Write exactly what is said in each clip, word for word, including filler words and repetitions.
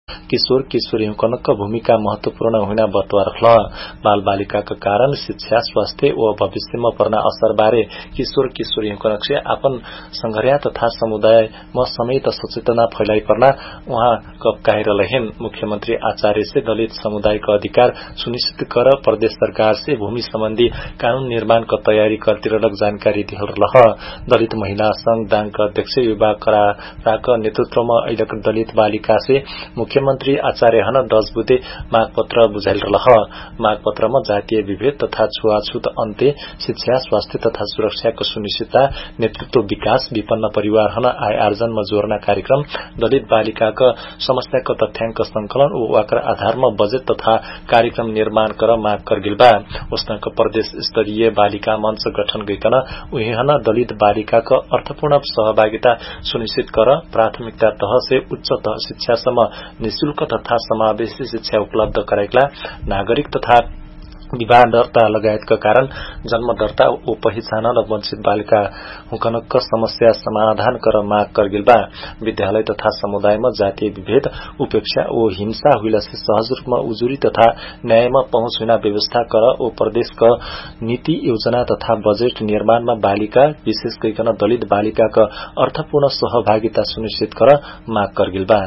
किशोर किशोरी कनक भूमिका महत्वपूर्ण हुन बतवार बाल बालिकाका कारण शिक्षा स्वास्थ्य व भविष्यमा पर्न असर बारे किशोर किशोरी कनक से आपन संघर्या तथा समुदायमा समेत सचेतना फैलाई पर्न उहाँ कहरलहेन। मुख्यमंत्री आचार्य से दलित समुदाय का अधिकार सुनिश्चित कर प्रदेश सरकार से भूमि संबंधी कानून निर्माण का तैयारी करती रहलक जानकारी दिहरलह। दलित महिला संघ दाङ का अध्यक्ष युवा कराका नेतृत्वमा अहिलेक दलित बालिका से मुख्यमंत्री आचार्य हन दस बुधे माग पत्र बुझाइरलह। माग पत्रमा जातीय विभेद तथा छुवाछुत अन्त्य, शिक्षा स्वास्थ्य तथा सुरक्षाको सुनिश्चितता, नेतृत्व विकास, विपन्न परिवार हन आय आर्जनमा जोड्न कार्यक्रम, दलित बालिकाका समस्याको तथ्याङ्क संकलन व वाकर आधारमा बजेट तथा कार्यक्रम निर्माण कर माग करगिल बा। उसनक प्रदेश स्तरीय बालिका मंच गठन गरिकन उहीहन दलित बालिकाका अर्थपूर्ण सहभागिता सुनिश्चित कर प्राथमिकता तह से उच्च तह शिक्षासम्म निशुल्क तथा समावेशी शिक्षा उपलब्ध गराएका नागरिक तथा विवाह दर्ता लगायतका कारण जन्म दर्ता ओ पहिचान र वंचित बालिका हुकनक समस्या समाधान कर माग करगिल बा। विद्यालय तथा समुदायमा जातीय विभेद, उपेक्षा ओ हिंसा हुइला से सहज रूपमा उजुरी तथा न्यायमा पहुँच हुन व्यवस्था कर ओ प्रदेशका नीति योजना तथा बजेट निर्माणमा बालिका विशेष गरिकन दलित बालिकाका अर्थपूर्ण सहभागिता सुनिश्चित कर माग करगिल बा।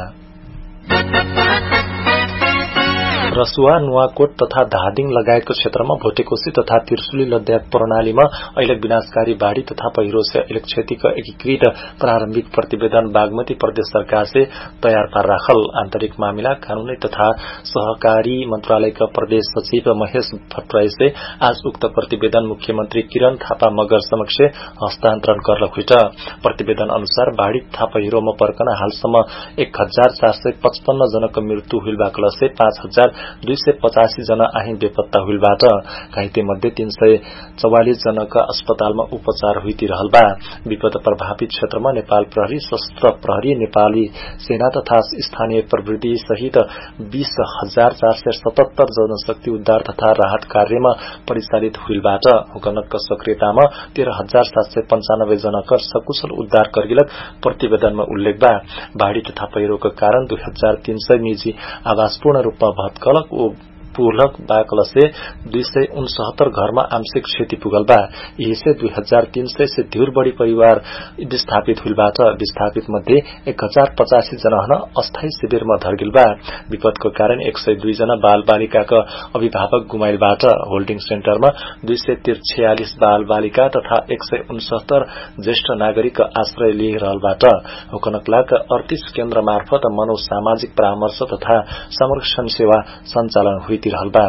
रसुवा, नुवाकोट तथा धादिङ लगायतको क्षेत्रमा भोटेकोशी तथा त्रिशुली लद्याक प्रणालीमा अहिले विनाशकारी बाढ़ी तथा पहिरो से अहिले क्षतिको एकीकृत प्रारम्भिक प्रतिवेदन बागमती प्रदेश सरकार से तयार पार राखल। आन्तरिक मामिला कानूनी तथा सहकारी मंत्रालयका प्रदेश सचिव महेश भट्टराई से आज उक्त प्रतिवेदन मुख्यमंत्री किरण थापा मगर समक्ष हस्तान्तरण गर्न खुइट। प्रतिवेदन अनुसार बाढ़ी तथा पहिरोमा पर्कन हालसम्म एक हजार चार सय पचपन्न जनाको मृत्यु हुइबाकल से पाँच हजार दुई सय पचासी जना आहिन बेपत्ता हुइबाट घाइते मध्ये तीन सय चौवालिस जनाका अस्पतालमा उपचार हुइती रहल बा। विपद प्रभावित क्षेत्रमा नेपाल प्रहरी, सशस्त्र प्रहरी, नेपाली सेना तथा स्थानीय प्रविधि सहित बीस हजार चार सय सतहत्तर जनशक्ति उद्धार तथा राहत कार्यमा परिचालित हुइबाट हुकनक सक्रियतामा तेह्र हजार सात सय पञ्चानब्बे जनाका सकुशल उद्धार करगिलक प्रतिवेदनमा उल्लेख बा। बाढ़ी तथा पहिरोको कारण दुई हजार तीन सय निजी आवास पूर्ण रूपमा भत्कल ओ पुलक बाकल से दुई सय उनसत्तर घरमा आंशिक क्षति पुगल बा। यही से दुई हजार तीन सय से ढेर बड़ी परिवार विस्थापित हुइबाट विस्थापित मध्ये एक हजार पचासी जना हन अस्थायी शिविरमा धरगिल बा। विपदको कारण एक सय दुई जना बाल बालिकाका अभिभावक गुमाइलबाट होल्डिङ सेन्टरमा दुई सय छियालिस बाल बालिका तथा एक सय उनसत्तर ज्येष्ठ नागरिक आश्रय लिइरहलबाट हुकनकलाका अड़तीस केन्द्र मार्फत मनोसामाजिक परामर्श तथा संरक्षण सेवा सञ्चालन हुइ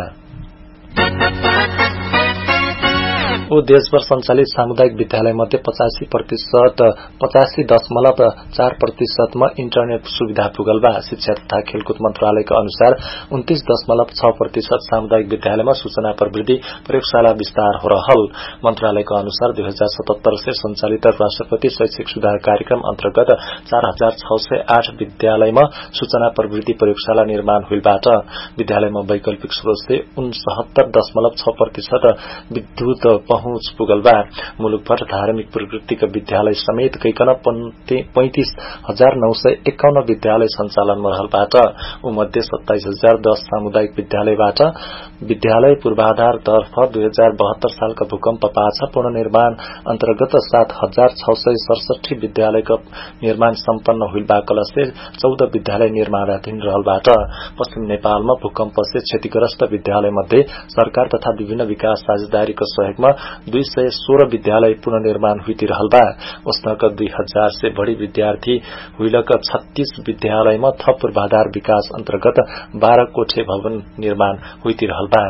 ओ देशभर संचालित सामुदायिक विद्यालय मध्ये पचासी प्रतिशत पचासी दशमलव चार प्रतिशतमा इन्टरनेट सुविधा पुगल बा। शिक्षा तथा खेलकूद मंत्रालयका अनुसार उन्तीस दशमलव छ प्रतिशत सामुदायिक विद्यालयमा सूचना प्रविधि प्रयोगशाला विस्तार हो रहल। मंत्रालयका अनुसार दुई हजार सतहत्तर से संचालित राष्ट्रपति शैक्षिक सुधार कार्यक्रम अन्तर्गत चार हजार छ सय आठ विद्यालयमा सूचना प्रविधि प्रयोगशाला निर्माण हुइबाट विद्यालयमा वैकल्पिक स्रोत से उनसत्तर दशमलव छ प्रतिशत विद्युत पहुंच पुगल बा। मुलुकभर धार्मिक प्रवृत्तिका विद्यालय समेत कैकन पैंतीस हजार नौ सय एकाउन्न विद्यालय संचालनमा रहलबाट उमध्ये सत्ताइस हजार दस सामुदायिक विद्यालयबाट विद्यालय पूर्वाधार तर्फ दुई हजार बहत्तर सालका भूकम्प पाछा पुनर्निर्माण अन्तर्गत सात हजार छ सय सड़सठी विद्यालयका निर्माण सम्पन्न हुइबाकल से चौध विद्यालय निर्माणाधीन रहलबाट पश्चिम नेपालमा भूकम्प से क्षतिग्रस्त विद्यालय मध्ये सरकार तथा विभिन्न विकास साझेदारीको सहयोगमा दुई सय सोह्र विद्यालय पुनर्निर्माण हुइती रहल बा। उसनका दुई हजार से बढ़ी विद्यार्थी हुइलका छत्तीस विद्यालयमा थप पूर्वाधार विकास अन्तर्गत बाह्र कोठे भवन निर्माण हुइती रहल बा।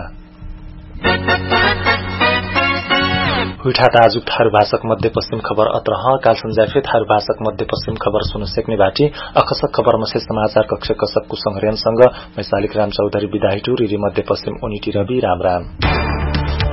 हुइठाट आज थारू भाषक मध्य पश्चिम खबर अत्र काल संजाफे थारू भाषक मध्य पश्चिम खबर सुन सेक्ने बाटी अकसक खबर मसे समाचार कक्ष कसक कुसंग रेनसँग मैसालिक राम चौधरी विदाहिटु रिरी मध्य पश्चिम ओनिटी रवि राम राम।